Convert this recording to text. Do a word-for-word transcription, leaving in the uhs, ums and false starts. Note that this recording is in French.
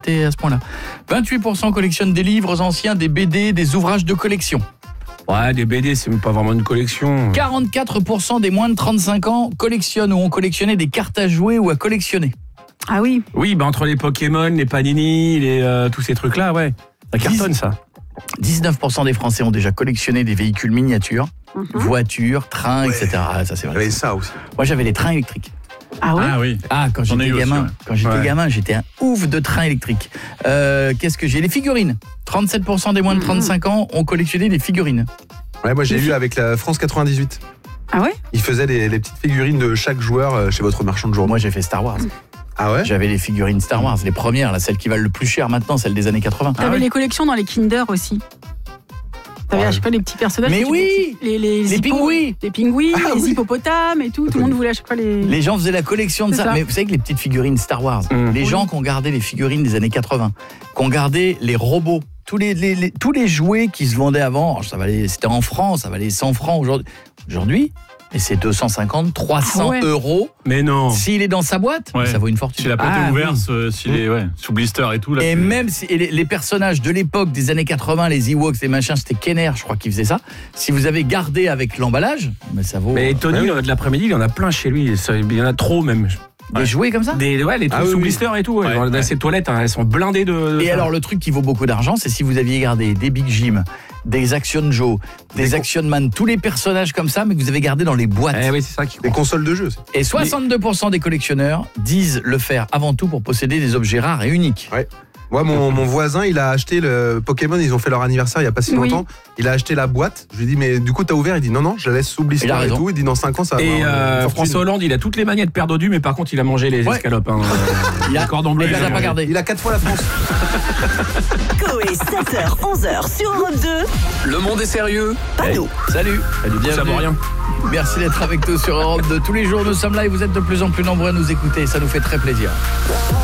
T'es à ce point-là. vingt-huit pour cent collectionnent des livres anciens, des B D, des ouvrages de collection. Ouais, des B D, c'est même pas vraiment une collection. quarante-quatre pour cent des moins de trente-cinq ans collectionnent ou ont collectionné des cartes à jouer ou à collectionner. Ah oui. Oui, bah entre les Pokémon, les Panini, les, euh, tous ces trucs-là, ouais. Ça cartonne, ça. dix-neuf pour cent des Français ont déjà collectionné des véhicules miniatures, mmh. voitures, trains, ouais. et cetera. Ah, ça, c'est vrai. J'avais ça aussi. Moi, j'avais les trains électriques. Ah ouais. Ah oui. Ah, quand j'étais gamin, aussi, ouais. quand j'étais ouais. gamin, j'étais un ouf de train électrique. Euh, qu'est-ce que j'ai ? Les figurines. trente-sept pour cent des moins de trente-cinq ans ont collectionné des figurines. Ouais, moi j'ai eu avec la France quatre-vingt-dix-huit. Ah ouais ? Ils faisaient les, les petites figurines de chaque joueur chez votre marchand de journaux. Moi j'ai fait Star Wars. Ah ouais ? J'avais les figurines Star Wars, les premières, là, celles qui valent le plus cher maintenant, celles des années quatre-vingts. T'avais ah ouais. les collections dans les Kinder aussi. T'avais, je sais pas, les petits personnages. Mais oui, les, les, les pingouins, les pingouins, ah, les oui. hippopotames et tout. Tout le monde voulait à chaque fois les. Les gens faisaient la collection de ça. ça. Mais vous savez que les petites figurines Star Wars, mmh. les oui. gens qui ont gardé les figurines des années quatre-vingts, qui ont gardé les robots, tous les, les, les tous les jouets qui se vendaient avant, ça valait, c'était en France, ça valait cent francs aujourd'hui. Aujourd'hui, et c'est deux cent cinquante, trois cents ah ouais. euros. Mais non. S'il est dans sa boîte, ouais. ça vaut une fortune. Si la boîte ah, est ouverte, oui. euh, s'il est ouais, sous blister et tout. Là, et plus... même si et les, les personnages de l'époque des années quatre-vingts, les Ewoks, les machins, c'était Kenner, je crois, qui faisait ça. Si vous avez gardé avec l'emballage, mais ça vaut. Mais Tony, ouais. de l'après-midi, il y en a plein chez lui. Il y en a trop même. Des ouais. jouets comme ça ? Des, ouais, les trucs ah, sous oui, blister et tout. Ouais. Dans, dans ouais. ces toilettes, hein, elles sont blindées de. de et ça. Alors, le truc qui vaut beaucoup d'argent, c'est si vous aviez gardé des Big Jim, des Action Joe, des, des Action Man, tous les personnages comme ça, mais que vous avez gardé dans les boîtes. Eh oui, c'est ça qui Des consoles de jeux. Et soixante-deux pour cent des collectionneurs disent le faire avant tout pour posséder des objets rares et uniques. Ouais. Moi, mon, mon voisin, il a acheté le Pokémon, ils ont fait leur anniversaire il n'y a pas si longtemps. Oui. Il a acheté la boîte. Je lui ai dit, mais du coup, t'as ouvert ? Il dit, non, non, je la laisse sous blister et tout. Il dit, dans cinq ans, ça va. Et euh, François Hollande, il a toutes les manières de paire d'odus, mais par contre, il a mangé les ouais. escalopes. Hein. Il a cordon bleu, il l'a pas gardé. Il a quatre fois la France. Coé, sept heures, onze heures sur Europe deux. Le monde est sérieux ? Pas nous. Hey. Salut. Du coup, ça vaut rien. Merci d'être avec nous sur Europe deux. Tous les jours, nous sommes là et vous êtes de plus en plus nombreux à nous écouter. Ça nous fait très plaisir.